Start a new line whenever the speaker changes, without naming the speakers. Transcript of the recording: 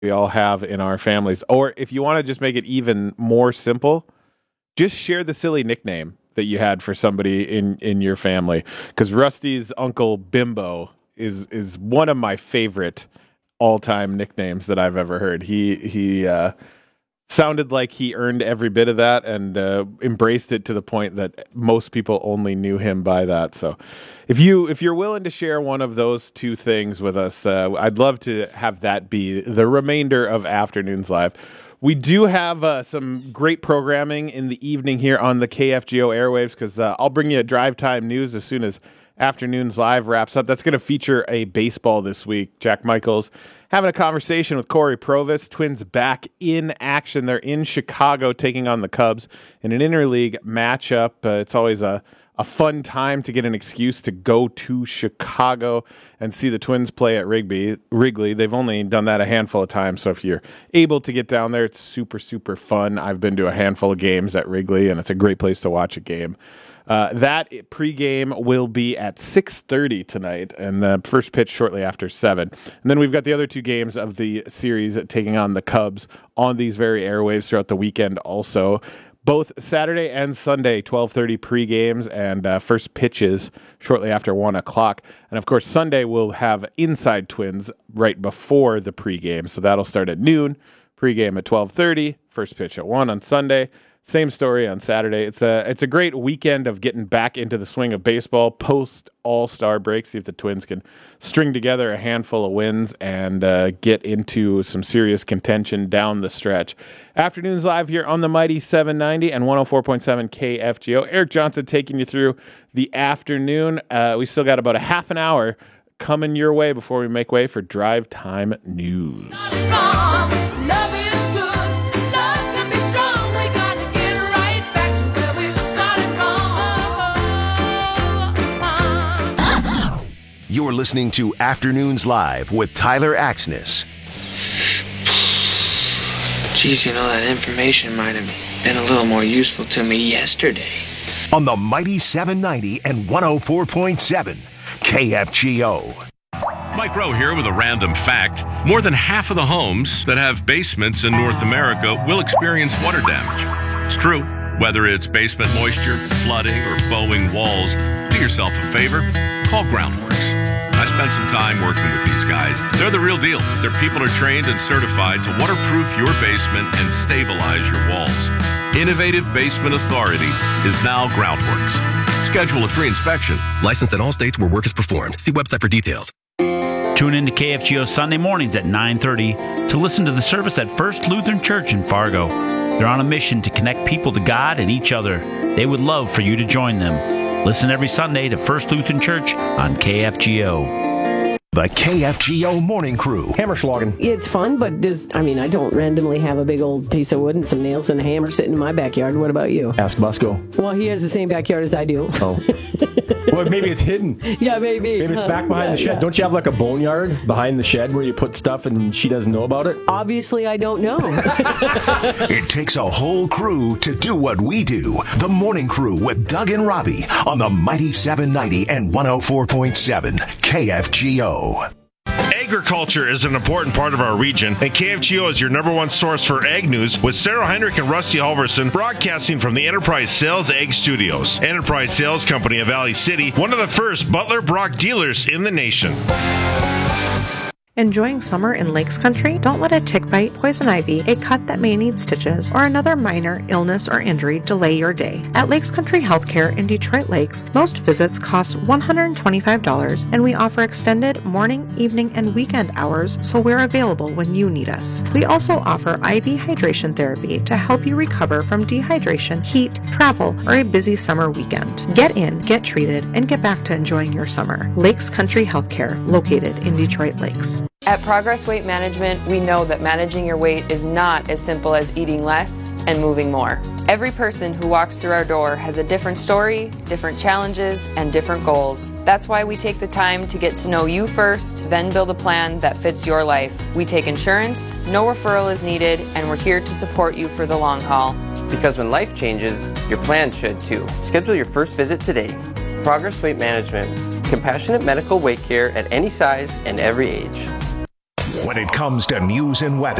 we all have in our families. Or if you want to just make it even more simple, just share the silly nickname that you had for somebody in your family. Because Rusty's Uncle Bimbo is one of my favorite all-time nicknames that I've ever heard. He sounded like he earned every bit of that and embraced it to the point that most people only knew him by that. So if you're willing to share one of those two things with us, I'd love to have that be the remainder of Afternoons Live. We do have some great programming in the evening here on the KFGO airwaves, because I'll bring you a drive time news as soon as Afternoons Live wraps up. That's going to feature a baseball this week. Jack Michaels having a conversation with Corey Provis. Twins back in action. They're in Chicago taking on the Cubs in an interleague matchup. It's always a fun time to get an excuse to go to Chicago and see the Twins play at Wrigley. They've only done that a handful of times, so if you're able to get down there, it's super, super fun. I've been to a handful of games at Wrigley, and it's a great place to watch a game. That pregame will be at 6:30 tonight, and the first pitch shortly after 7. And then we've got the other two games of the series taking on the Cubs on these very airwaves throughout the weekend also. Both Saturday and Sunday, 12:30 pregames and first pitches shortly after 1 o'clock. And, of course, Sunday we'll have Inside Twins right before the pregame. So that'll start at noon, pregame at 12:30, first pitch at 1 on Sunday. Same story on Saturday. It's a great weekend of getting back into the swing of baseball post All-Star break. See if the Twins can string together a handful of wins and get into some serious contention down the stretch. Afternoons Live here on the Mighty 790 and 104.7 KFGO. Eric Johnson taking you through the afternoon. We still got about a half an hour coming your way before we make way for Drive Time News.
You're listening to Afternoons Live with Tyler Axness.
Geez, that information might have been a little more useful to me yesterday.
On the Mighty 790 and 104.7 KFGO.
Mike Rowe here with a random fact. More than half of the homes that have basements in North America will experience water damage. It's true. Whether it's basement moisture, flooding, or bowing walls, do yourself a favor. Call Groundworks. I spent some time working with these guys. They're the real deal. Their people are trained and certified to waterproof your basement and stabilize your walls. Innovative Basement Authority is now Groundworks. Schedule a free inspection.
Licensed in all states where work is performed. See website for details.
Tune in to KFGO Sunday mornings at 9:30 to listen to the service at First Lutheran Church in Fargo. They're on a mission to connect people to God and each other. They would love for you to join them. Listen every Sunday to First Lutheran Church on KFGO.
The KFGO Morning Crew.
Hammerschlagen.
It's fun, but I don't randomly have a big old piece of wood and some nails and a hammer sitting in my backyard. What about you?
Ask Busco.
Well, he has the same backyard as I do.
Oh. Well, maybe it's hidden.
Yeah, maybe.
Maybe it's back behind the shed. Yeah. Don't you have like a boneyard behind the shed where you put stuff and she doesn't know about it?
Obviously, I don't know.
It takes a whole crew to do what we do. The Morning Crew with Doug and Robbie on the Mighty 790 and 104.7 KFGO.
Agriculture is an important part of our region, and KFGO is your number one source for ag news with Sarah Heinrich and Rusty Halverson broadcasting from the Enterprise Sales Ag Studios. Enterprise Sales Company of Valley City, one of the first Butler Brock dealers in the nation.
Enjoying summer in Lakes Country? Don't let a tick bite, poison ivy, a cut that may need stitches, or another minor illness or injury delay your day. At Lakes Country Healthcare in Detroit Lakes, most visits cost $125, and we offer extended morning, evening, and weekend hours, so we're available when you need us. We also offer IV hydration therapy to help you recover from dehydration, heat, travel, or a busy summer weekend. Get in, get treated, and get back to enjoying your summer. Lakes Country Healthcare, located in Detroit Lakes.
At Progress Weight Management, we know that managing your weight is not as simple as eating less and moving more. Every person who walks through our door has a different story, different challenges, and different goals. That's why we take the time to get to know you first, then build a plan that fits your life. We take insurance, no referral is needed, and we're here to support you for the long haul.
Because when life changes, your plan should too. Schedule your first visit today. Progress Weight Management. Compassionate medical weight care at any size and every age.
When it comes to news and weather,